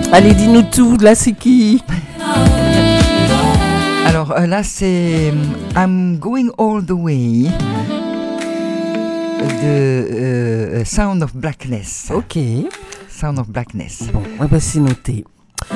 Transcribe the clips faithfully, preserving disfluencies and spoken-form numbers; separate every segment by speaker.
Speaker 1: Allez, dis-nous tout, là c'est qui?
Speaker 2: Alors euh, là c'est I'm Going All the Way de euh, Sound of Blackness.
Speaker 1: Ok.
Speaker 2: Sound of Blackness.
Speaker 1: Bon, on va s'y noter.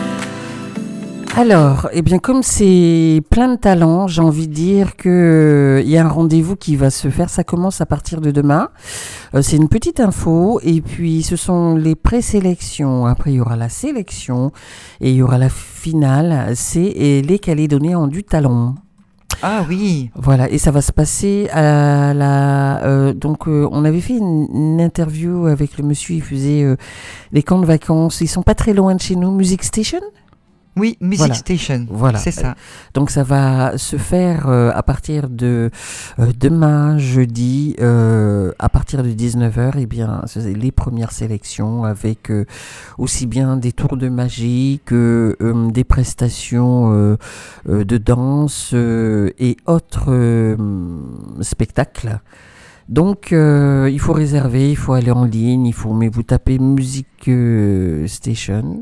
Speaker 1: Alors, eh bien, comme c'est plein de talents, j'ai envie de dire qu'il euh, y a un rendez-vous qui va se faire. Ça commence à partir de demain. Euh, c'est une petite info. Et puis, ce sont les présélections. Après, il y aura la sélection. Et il y aura la finale. C'est les Calédoniens ont du talent.
Speaker 2: Ah oui.
Speaker 1: Voilà, et ça va se passer à la... Euh, donc, euh, on avait fait une, une interview avec le monsieur, il faisait euh, des camps de vacances. Ils sont pas très loin de chez nous. Music Station ?
Speaker 2: Oui, Music
Speaker 1: Voilà.
Speaker 2: Station,
Speaker 1: Voilà.
Speaker 2: C'est ça.
Speaker 1: Donc ça va se faire euh, à partir de euh, demain, jeudi, euh, à partir de dix-neuf heures, eh bien, c'est les premières sélections avec euh, aussi bien des tours de magie que euh, des prestations euh, euh, de danse euh, et autres euh, spectacles. Donc, euh, il faut réserver, il faut aller en ligne, il faut, mais vous tapez Music euh, Station.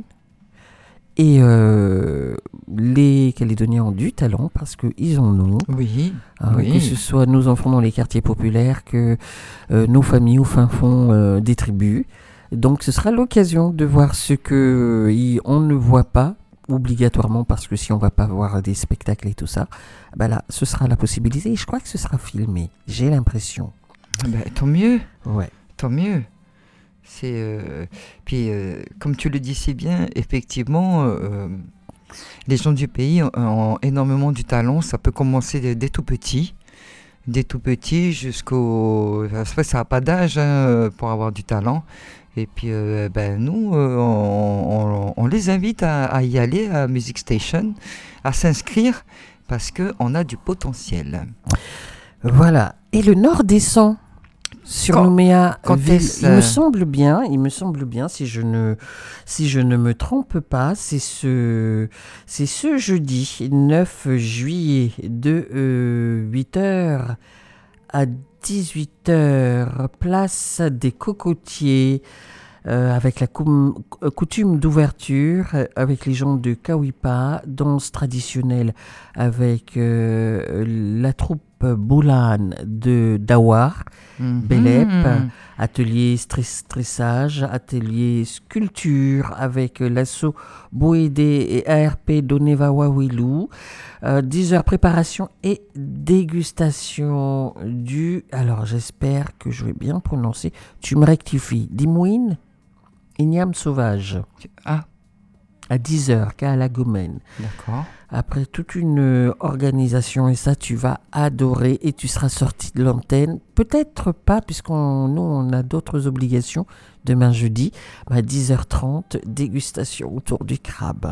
Speaker 1: Et euh, les Calédoniens ont du talent parce qu'ils en ont.
Speaker 2: Oui,
Speaker 1: Hein,
Speaker 2: oui.
Speaker 1: Que ce soit nos enfants dans les quartiers populaires, que euh, nos familles au fin fond euh, des tribus. Donc ce sera l'occasion de voir ce que y, on ne voit pas obligatoirement, parce que si on ne va pas voir des spectacles et tout ça, ben là, ce sera la possibilité. Et je crois que ce sera filmé, j'ai l'impression.
Speaker 2: Ben, tant mieux,
Speaker 1: Ouais.
Speaker 2: tant mieux. C'est euh, puis euh, comme tu le dis si bien, effectivement, euh, les gens du pays ont, ont énormément du talent. Ça peut commencer dès, dès tout petit, dès tout petit jusqu'au. Ça n'a pas d'âge hein, pour avoir du talent. Et puis, euh, ben nous, euh, on, on, on les invite à, à y aller à Music Station, à s'inscrire parce que on a du potentiel.
Speaker 1: Voilà. Et le Nord descend. Sur
Speaker 2: Quand-
Speaker 1: Nouméa,
Speaker 2: quand
Speaker 1: ville,
Speaker 2: est-ce,
Speaker 1: il me
Speaker 2: euh,
Speaker 1: semble bien, il me semble bien, si je ne, si je ne me trompe pas, c'est ce, c'est ce jeudi neuf juillet de euh, huit heures à dix-huit heures, place des Cocotiers, euh, avec la coum- coutume d'ouverture, euh, avec les gens de Kawipa, danse traditionnelle avec euh, la troupe Boulane de Dawar.
Speaker 2: Mhm.
Speaker 1: Belep, atelier stress, stressage, atelier sculpture avec euh, l'asso Boédé et A R P d'Oneva Wawilou. Euh, dix heures préparation et dégustation du... Alors j'espère que je vais bien prononcer. Tu me rectifies. Dimouine Igname sauvage.
Speaker 2: Ah,
Speaker 1: À dix heures, qu'à la Gomène.
Speaker 2: d'accord.
Speaker 1: Après toute une euh, organisation, et ça tu vas adorer et tu seras sorti de l'antenne. Peut-être pas, puisqu'on nous on a d'autres obligations. Demain jeudi, à dix heures trente, dégustation autour du crabe.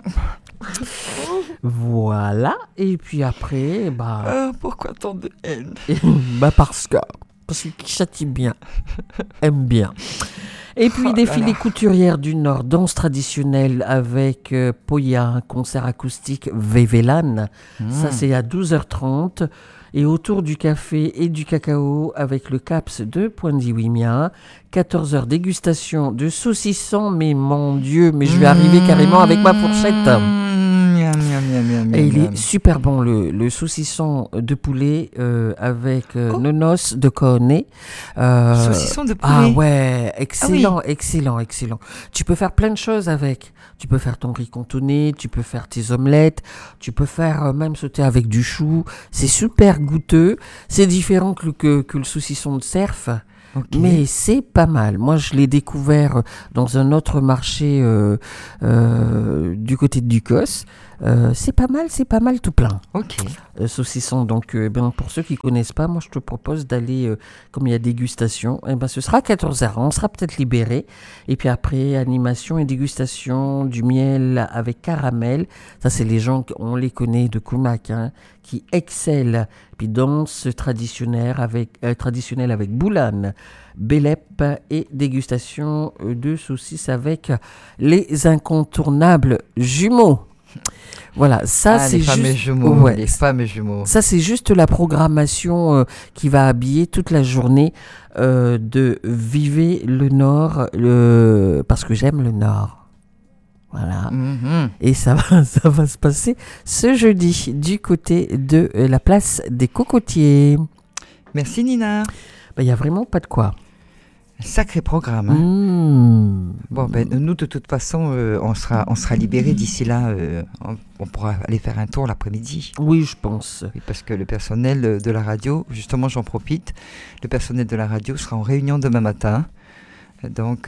Speaker 1: Voilà. Et puis après, bah,
Speaker 2: Ah, pourquoi tant de haine?
Speaker 1: bah parce que parce qu'il châtie bien, aime bien. Et puis
Speaker 2: Oh
Speaker 1: défilé
Speaker 2: là là.
Speaker 1: couturière du Nord, danse traditionnelle avec euh, Poya, un concert acoustique Vevelan. Ça c'est à douze heures trente. Et autour du café et du cacao avec le CAPS de Pointe-Diwimia. quatorze heures dégustation de saucisson. Mais mon Dieu, mais je vais arriver carrément avec ma fourchette.
Speaker 2: Mmh, miam, miam, miam, miam,
Speaker 1: Et il
Speaker 2: miam.
Speaker 1: est super bon, le, le saucisson de poulet euh, avec euh,
Speaker 2: Oh.
Speaker 1: nonos de Coné. Euh,
Speaker 2: Saucisson de poulet.
Speaker 1: Ah ouais, excellent, excellent, excellent. Tu peux faire plein de choses avec. Tu peux faire ton riz cantonné, tu peux faire tes omelettes, tu peux faire euh, même sauter avec du chou. C'est super goûteux. C'est différent que, le- que, que le saucisson de cerf.
Speaker 2: Ok.
Speaker 1: Mais c'est pas mal. Moi, je l'ai découvert dans un autre marché euh, euh, du côté de Ducos. Euh, c'est pas mal, c'est pas mal tout plein.
Speaker 2: Ok.
Speaker 1: Euh, saucisson. Donc, euh, ben, pour ceux qui connaissent pas, moi, je te propose d'aller, euh, comme il y a dégustation, eh ben, ce sera à quatorze heures. On sera peut-être libéré. Et puis après, animation et dégustation du miel avec caramel. Ça, c'est les gens, on les connaît de Koumak, hein, qui excellent. Puis danse traditionnelle avec, euh, traditionnelle avec boulane, Belep et dégustation euh, de saucisses avec les incontournables jumeaux. Voilà, ça
Speaker 2: Ah,
Speaker 1: c'est
Speaker 2: les fameux
Speaker 1: juste.
Speaker 2: jumeaux.
Speaker 1: Ouais,
Speaker 2: Les fameux jumeaux.
Speaker 1: ça, c'est juste la programmation euh, qui va habiller toute la journée euh, de Vivez le Nord, le... parce que j'aime le Nord. Voilà. Et ça va, ça va se passer ce jeudi du côté de la place des Cocotiers.
Speaker 2: Merci Nina.
Speaker 1: Il n'y a vraiment pas de quoi.
Speaker 2: Sacré programme. Hein.
Speaker 1: Mmh.
Speaker 2: Bon, ben, nous, de toute façon, euh, on sera, on sera libérés d'ici là. Euh, on, on pourra aller faire un tour l'après-midi.
Speaker 1: Oui, je pense.
Speaker 2: Oui, parce que le personnel de la radio, justement, j'en profite, le personnel de la radio sera en réunion demain matin. Donc,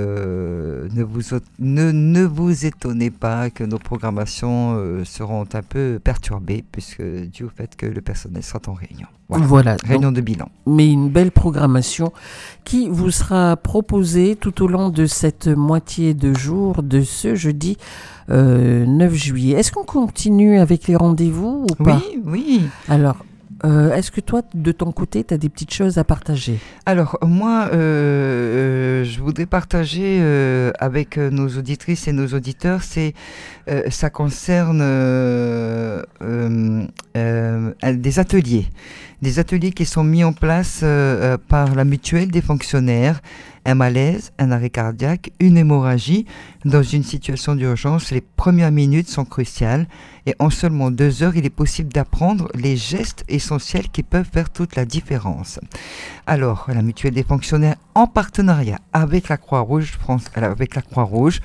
Speaker 2: euh, ne, vous, ne, ne vous étonnez pas que nos programmations euh, seront un peu perturbées, puisque dû au fait que le personnel sera en réunion. Voilà,
Speaker 1: voilà
Speaker 2: réunion
Speaker 1: donc,
Speaker 2: de bilan.
Speaker 1: Mais une belle programmation qui vous sera proposée tout au long de cette moitié de jour de ce jeudi euh, neuf juillet. Est-ce qu'on continue avec les rendez-vous ou pas ?
Speaker 2: Oui, oui.
Speaker 1: Alors, Euh, est-ce que toi, de ton côté, tu as des petites choses à partager ?
Speaker 2: Alors, moi, euh, euh, je voudrais partager euh, avec nos auditrices et nos auditeurs, c'est, euh, ça concerne euh, euh, euh, des ateliers. Des ateliers qui sont mis en place euh, par la mutuelle des fonctionnaires. Un malaise, un arrêt cardiaque, une hémorragie. Dans une situation d'urgence, les premières minutes sont cruciales et en seulement deux heures, il est possible d'apprendre les gestes essentiels qui peuvent faire toute la différence. Alors, la mutuelle des fonctionnaires, en partenariat avec la Croix-Rouge, France, avec la Croix-Rouge,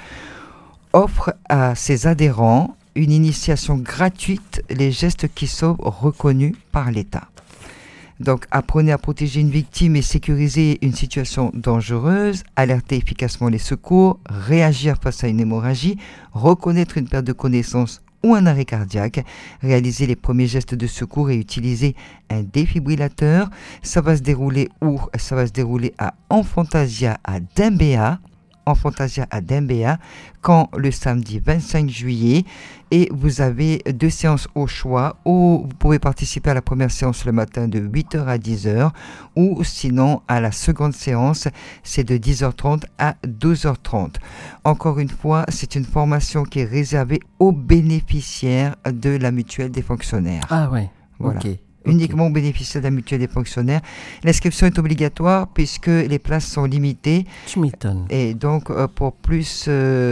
Speaker 2: offre à ses adhérents une initiation gratuite, les gestes qui sauvent reconnus par l'État. Donc, apprenez à protéger une victime et sécuriser une situation dangereuse, alerter efficacement les secours, réagir face à une hémorragie, reconnaître une perte de connaissance ou un arrêt cardiaque, réaliser les premiers gestes de secours et utiliser un défibrillateur. Ça va se dérouler où ? Ça va se dérouler à Enfantasia à Dimbéa. Enfantasia à Dimbéa, quand le samedi vingt-cinq juillet, et vous avez deux séances au choix, ou vous pouvez participer à la première séance le matin de huit heures à dix heures, ou sinon à la seconde séance, c'est de dix heures trente à douze heures trente. Encore une fois, c'est une formation qui est réservée aux bénéficiaires de la mutuelle des fonctionnaires.
Speaker 1: Ah ouais,
Speaker 2: voilà.
Speaker 1: Ok.
Speaker 2: Uniquement aux bénéficiaires de la mutuelle des fonctionnaires. L'inscription est obligatoire puisque les places sont limitées.
Speaker 1: Tu m'étonnes.
Speaker 2: Et donc, euh, pour plus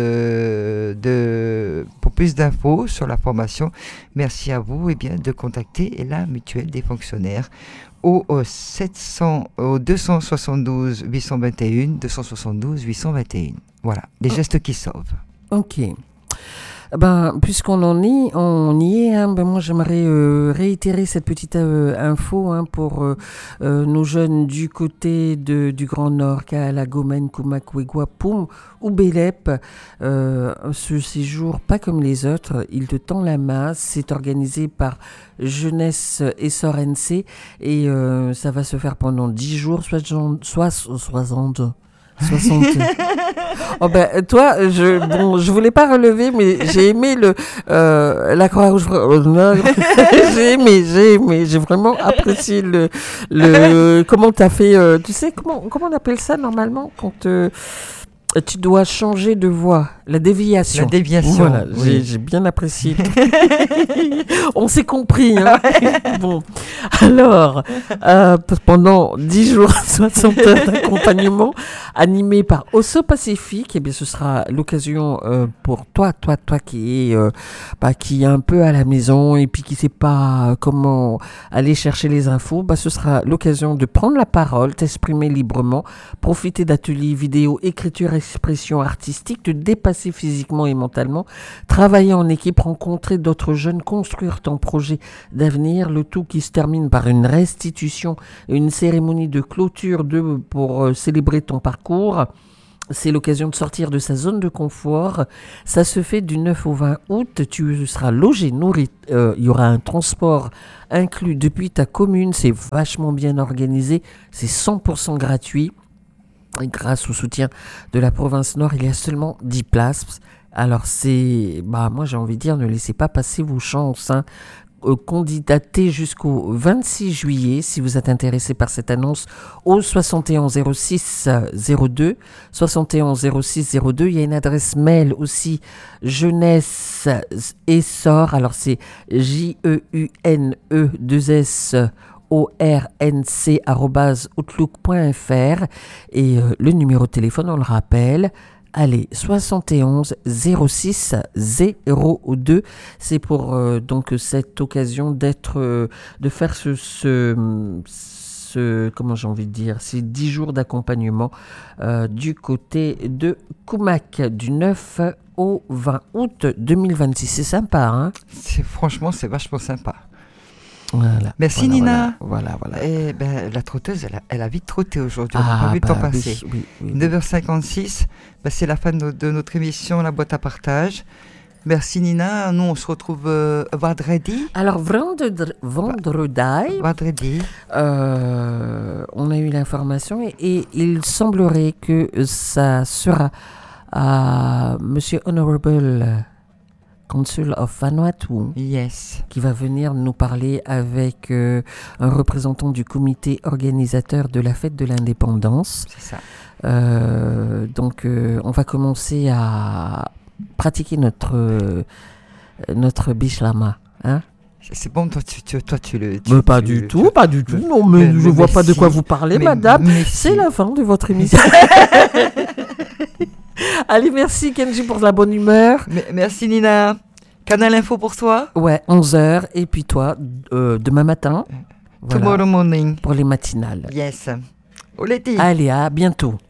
Speaker 2: euh, de, pour plus d'infos sur la formation, merci à vous eh bien, de contacter la mutuelle des fonctionnaires au, au, sept cents, au deux cent soixante-douze huit cent vingt et un, deux cent soixante-douze huit cent vingt et un. Voilà, les gestes qui sauvent.
Speaker 1: Ok. Ben, puisqu'on en est, on y est. Hein, ben moi, j'aimerais euh, réitérer cette petite euh, info hein, pour euh, euh, nos jeunes du côté de, du Grand Nord, Kaalagomen, Kumakwegwa, Poum ou Bélep. Euh, ce séjour, pas comme les autres, il te tend la main. C'est organisé par Jeunesse Essor N C et euh, ça va se faire pendant dix jours, soit soit soixante. soixante. Oh ben toi, je bon, je voulais pas relever, mais j'ai aimé le euh, la Croix-Rouge. j'ai aimé, j'ai aimé, j'ai vraiment apprécié le le comment t'as fait. Euh, tu sais comment comment on appelle ça normalement quand euh, tu dois changer de voix, la déviation.
Speaker 2: La déviation.
Speaker 1: Voilà,
Speaker 2: oui.
Speaker 1: j'ai, j'ai bien apprécié. On s'est compris. Hein. Bon, alors, euh, pendant dix jours, soixante heures d'accompagnement, animé par Osso Pacifique, eh bien, ce sera l'occasion euh, pour toi, toi, toi qui est, euh, bah, qui est un peu à la maison et puis qui ne sait pas comment aller chercher les infos, bah, ce sera l'occasion de prendre la parole, t'exprimer librement, profiter d'ateliers vidéo, écriture, expression artistique, te dépasser physiquement et mentalement, travailler en équipe, rencontrer d'autres jeunes, construire ton projet d'avenir, le tout qui se termine par une restitution, une cérémonie de clôture de, pour euh, célébrer ton parcours. C'est l'occasion de sortir de sa zone de confort. Ça se fait du neuf au vingt août. Tu seras logé, nourri. Euh, il y aura un transport inclus depuis ta commune. C'est vachement bien organisé. C'est cent pour cent gratuit. Et grâce au soutien de la province Nord, il y a seulement dix places. Alors c'est, bah moi j'ai envie de dire, ne laissez pas passer vos chances. Hein. Euh, candidatez jusqu'au vingt-six juillet si vous êtes intéressé par cette annonce au soixante et onze zéro six zéro deux. soixante et onze zéro six zéro deux. Il y a une adresse mail aussi, Jeunesse Essor. Alors c'est J E U N E deux S O R N C arobase outlook point f r et euh, le numéro de téléphone, on le rappelle, Allez, soixante et onze zéro six zéro deux. C'est pour euh, donc cette occasion d'être, euh, de faire ce, ce, ce- comment j'ai envie de dire, ces dix jours d'accompagnement euh, du côté de Koumak du neuf au vingt août deux mille vingt-six. C'est sympa, hein?
Speaker 2: C'est, franchement, c'est vachement sympa.
Speaker 1: Voilà.
Speaker 2: Merci
Speaker 1: voilà,
Speaker 2: Nina.
Speaker 1: Voilà, voilà. voilà.
Speaker 2: Et ben, la trotteuse, elle a, elle a vite trotté aujourd'hui. On n'a
Speaker 1: Ah,
Speaker 2: pas vu le
Speaker 1: bah,
Speaker 2: temps
Speaker 1: oui,
Speaker 2: passer.
Speaker 1: oui, oui, oui.
Speaker 2: neuf heures cinquante-six, ben, c'est la fin de, no- de notre émission, la boîte à partage. Merci Nina. Nous, on se retrouve euh, vendredi.
Speaker 1: Alors, vendredi, vendredi,
Speaker 2: Vendredi.
Speaker 1: euh, on a eu l'information et, et il semblerait que ça sera à Monsieur Honorable Consul of Vanuatu
Speaker 2: Yes.
Speaker 1: qui va venir nous parler avec euh, un représentant du comité organisateur de la fête de l'indépendance.
Speaker 2: C'est ça.
Speaker 1: Euh, donc, euh, on va commencer à pratiquer notre, euh, notre bishlama. Hein?
Speaker 2: C'est c'est bon, toi, tu, tu, toi, tu le. Tu,
Speaker 1: Mais pas
Speaker 2: tu-
Speaker 1: du
Speaker 2: tu-
Speaker 1: tout, pas du tout.
Speaker 2: mais-
Speaker 1: Non, mais,
Speaker 2: mais-
Speaker 1: je
Speaker 2: mais
Speaker 1: vois pas de
Speaker 2: si.
Speaker 1: quoi vous parlez,
Speaker 2: mais-
Speaker 1: madame.
Speaker 2: mais
Speaker 1: C'est
Speaker 2: si.
Speaker 1: la fin de votre émission. Allez, merci Kenji pour la bonne humeur.
Speaker 2: Mais- Merci Nina. Canal Info pour toi.
Speaker 1: Ouais, onze heures. Et puis toi, euh, demain matin, voilà,
Speaker 2: Tomorrow morning.
Speaker 1: pour les matinales.
Speaker 2: Yes. Oleti.
Speaker 1: Allez, à bientôt.